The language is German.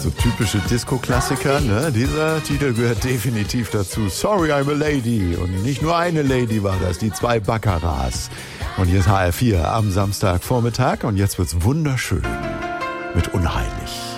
So typische Disco-Klassiker, ne? Dieser Titel gehört definitiv dazu. Sorry, I'm a Lady. Und nicht nur eine Lady war das, die 2 Baccarats. Und hier ist HR4 am Samstagvormittag und jetzt wird's wunderschön mit Unheilig.